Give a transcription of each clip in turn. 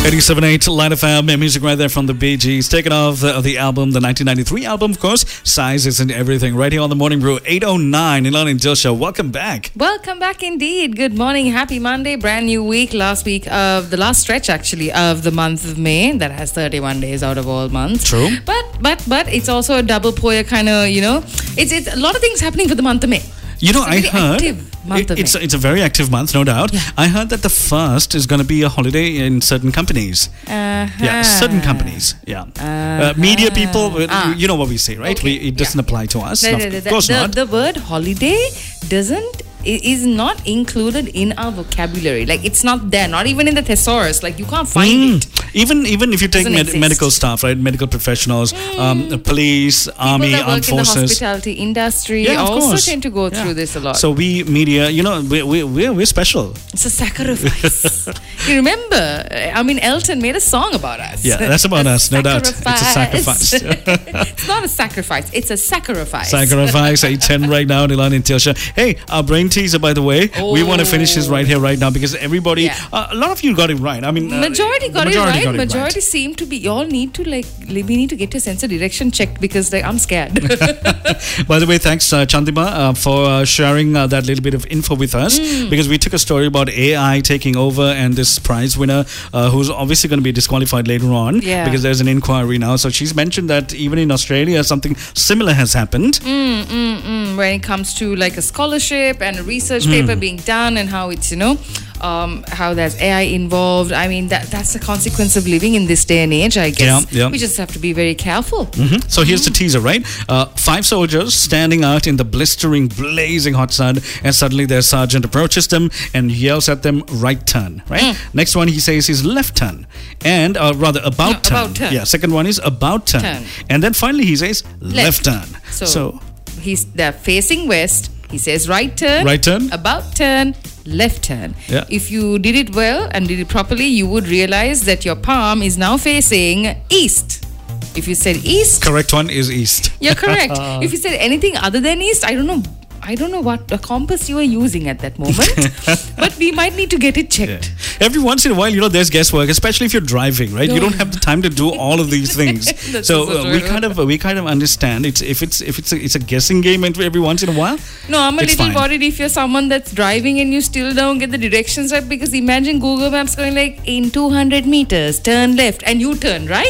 87.8 Light FM, music right there from the Bee Gees. Taken off the album, the 1993 album, of course. Size Isn't Everything. Right here on the Morning Brew, 8:09. Nilan and Dilsha, welcome back. Welcome back indeed. Good morning. Happy Monday. Brand new week. Last week of the last stretch, actually, of the month of May. That has 31 days out of all months. True. But it's also a double poya kind of, it's a lot of things happening for the month of May. I heard it's a very active month, no doubt. Yeah. I heard that the first is going to be a holiday in certain companies. Yeah, certain companies. Yeah, media people. You know what we say, right? Okay. It doesn't apply to us. Of course the, not. The word holiday is not included in our vocabulary. Like, it's not there. Not even in the thesaurus. Like, you can't find it. Even if you take medical staff, right? Medical professionals, police, army, people that armed work in the forces. hospitality industry Yeah, of also course. tend to go through this a lot. So we media, we're special. It's a sacrifice. You remember? Elton made a song about us. Yeah, that's about us, no doubt. It's a sacrifice. It's not a sacrifice. It's a sacrifice. Sacrifice 8:10 right now, Nilan and Tilsha. Hey, our brain teaser, by the way. We want to finish this right here, right now, because everybody, a lot of you got it right. Majority got it right. Majority seem to be. Y'all need to we need to get your sense of direction checked, because I'm scared. By the way, thanks Chandima for sharing that little bit of info with us, because we took a story about AI taking over, and this prize winner who's obviously going to be disqualified later on, because there's an inquiry now. So she's mentioned that even in Australia something similar has happened. When it comes to like a scholarship and a research paper being done, and how it's how there's AI involved. That's the consequence of living in this day and age, I guess. Yeah. We just have to be very careful. So here's the teaser, right? 5 soldiers standing out in the blistering, blazing hot sun, and suddenly their sergeant approaches them and yells at them, right turn, right? Next one, he says is left turn, and rather about turn. About turn. Yeah, second one is about turn. And then finally he says left turn. So they're facing west. He says right turn, about turn, left turn. Yeah. If you did it well and did it properly, you would realize that your palm is now facing east. If you said east, correct one is east. You're correct. If you said anything other than east, I don't know what compass you were using at that moment, but we might need to get it checked. Yeah. Every once in a while, there's guesswork, especially if you're driving, right? You don't have the time to do all of these things. So we kind of understand. It's a guessing game every once in a while. No, I'm a little worried if you're someone that's driving and you still don't get the directions right, because imagine Google Maps going like, in 200 meters, turn left, and you turn right.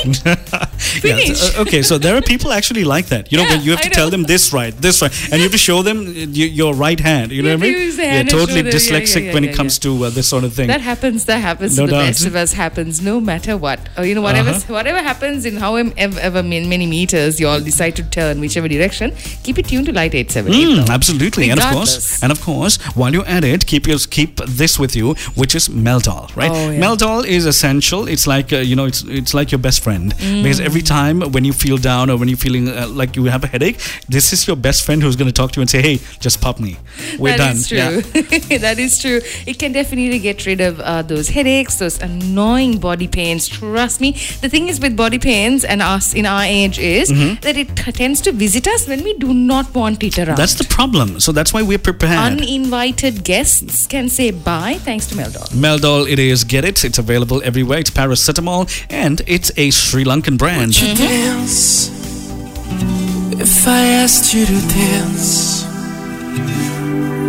Finish. Okay, so there are people actually like that. You have to tell them this right, and you have to show them your right hand. You know what I mean? Use the hand totally and shoulder. dyslexic when it comes to this sort of thing. That happens No to the doubt. best of us. Happens no matter what. Whatever happens in however many meters you all decide to turn whichever direction, keep it tuned to Light 878. Absolutely. Regardless. And of course, while you're at it, keep this with you, which is Meldol, right? Oh, yeah. Meldol is essential. It's like it's like your best friend, because every time when you feel down or when you're feeling like you have a headache, this is your best friend who's going to talk to you and say, hey, just pop me. We're done. That is true. That is true. It can definitely get rid of those headaches, those annoying body pains. Trust me. The thing is with body pains and us in our age is that it tends to visit us when we do not want it around. That's the problem. So that's why we're prepared. Uninvited guests can say bye thanks to Meldol. Meldol, it is. Get it. It's available everywhere. It's paracetamol, and it's a Sri Lankan brand. Would you dance if I asked you to dance?